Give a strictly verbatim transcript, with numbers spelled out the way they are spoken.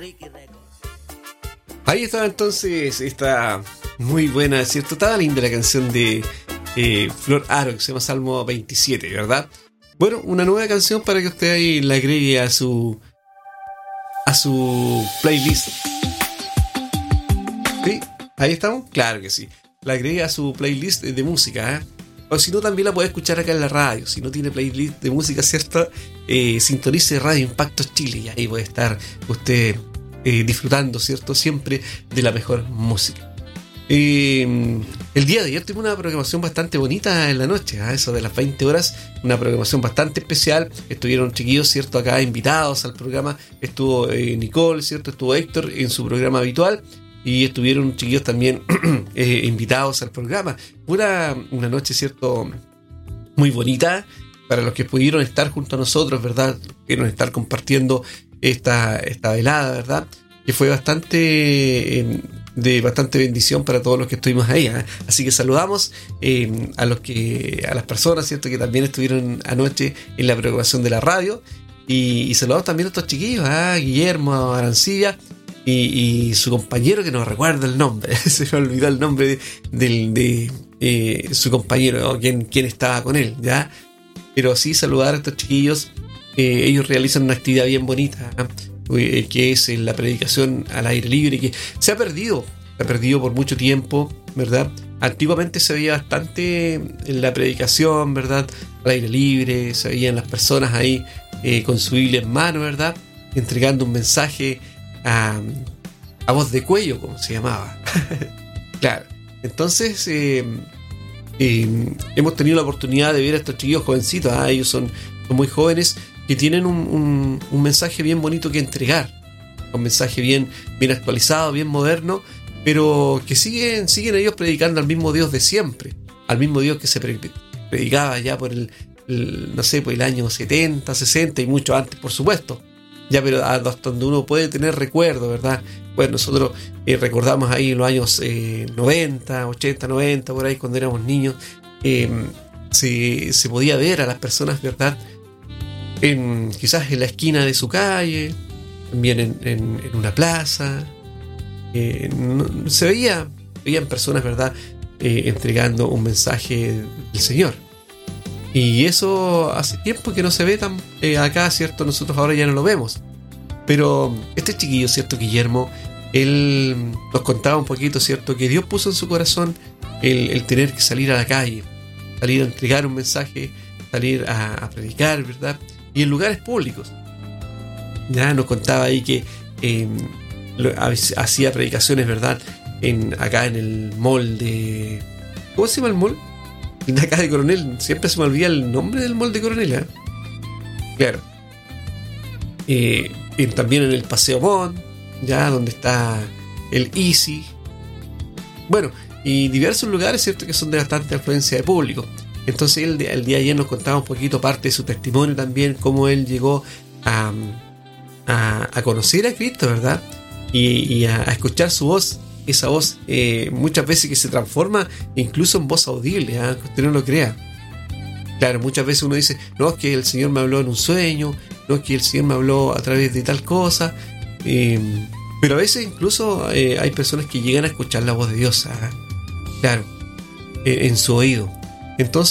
Ahí estaba entonces esta muy buena, ¿cierto? Estaba linda la canción de eh, Flor Aro, que se llama Salmo veintisiete, ¿verdad? Bueno, una nueva canción para que usted ahí la agregue a su a su playlist. ¿Sí? ¿Ahí estamos? Claro que sí. La agregue a su playlist de, de música, ¿eh? O si no, también la puede escuchar acá en la radio. Si no tiene playlist de música, ¿cierto? Eh, sintonice Radio Impacto Chile y ahí puede estar usted eh, disfrutando, ¿cierto? Siempre de la mejor música. Eh, el día de ayer tuvimos una programación bastante bonita en la noche, a ¿eh? Eso de las veinte horas, una programación bastante especial. Estuvieron chiquillos, ¿cierto? Acá invitados al programa. Estuvo eh, Nicole, ¿cierto? Estuvo Héctor en su programa habitual. Y estuvieron chiquillos también eh, invitados al programa. Una, una noche, ¿cierto? Muy bonita para los que pudieron estar junto a nosotros, ¿verdad? Pudieron estar compartiendo esta, esta velada, ¿verdad? Que fue bastante eh, de bastante bendición para todos los que estuvimos ahí, ¿eh? Así que saludamos eh, a los que a las personas, ¿cierto? Que también estuvieron anoche en la programación de la radio. Y, y saludamos también a estos chiquillos, ¿eh? Guillermo Arancilla. Y, y su compañero, que no recuerdo el nombre, se me olvidó el nombre de, de, de eh, su compañero, quien, quien estaba con él, ¿ya? Pero sí saludar a estos chiquillos. Eh, ellos realizan una actividad bien bonita, ¿eh? Que es la predicación al aire libre, que se ha perdido, se ha perdido por mucho tiempo, ¿verdad? Antiguamente se veía bastante en la predicación, ¿verdad? Al aire libre, se veían las personas ahí eh, con su Biblia en mano, ¿verdad? Entregando un mensaje A, a voz de cuello, como se llamaba. Claro. Entonces eh, eh, hemos tenido la oportunidad de ver a estos chiquillos jovencitos, ¿eh? Ellos son, son muy jóvenes, que tienen un, un, un mensaje bien bonito que entregar, un mensaje bien, bien actualizado, bien moderno, pero que siguen, siguen ellos predicando al mismo Dios de siempre, al mismo Dios que se predicaba ya por el, el no sé, por el año setenta, sesenta y mucho antes, por supuesto. Ya, pero hasta donde uno puede tener recuerdo, ¿verdad? Bueno, nosotros eh, recordamos ahí en los años eh, noventa, ochenta, noventa, por ahí cuando éramos niños, eh, se, se podía ver a las personas, ¿verdad? En, quizás en la esquina de su calle, también en, en, en una plaza. Eh, no, se veía, veían personas, ¿verdad? Eh, entregando un mensaje del Señor. Y eso hace tiempo que no se ve tan eh, acá, ¿cierto? Nosotros ahora ya no lo vemos. Pero este chiquillo, ¿cierto? Guillermo, él nos contaba un poquito, ¿cierto? Que Dios puso en su corazón el, el tener que salir a la calle, salir a entregar un mensaje, salir a, a predicar, ¿verdad? Y en lugares públicos. Ya nos contaba ahí que eh, lo, hacía predicaciones, ¿verdad? En, acá en el mall de... ¿Cómo se llama el mall? De acá de Coronel, siempre se me olvida el nombre del mall de Coronel, ¿eh? Claro. Eh, y también en el Paseo Mont, ya donde está el Easy. Bueno, y diversos lugares, ¿cierto? Que son de bastante afluencia de público. Entonces él, el día de ayer nos contaba un poquito parte de su testimonio también, cómo él llegó a, a, a conocer a Cristo, ¿verdad? Y, y a, a escuchar su voz. Esa voz eh, muchas veces que se transforma incluso en voz audible, ¿eh? Que usted no lo crea. Claro, muchas veces uno dice, no, es que el Señor me habló en un sueño, no, es que el Señor me habló a través de tal cosa, eh, pero a veces incluso eh, hay personas que llegan a escuchar la voz de Dios, ¿eh? Claro, eh, en su oído. Entonces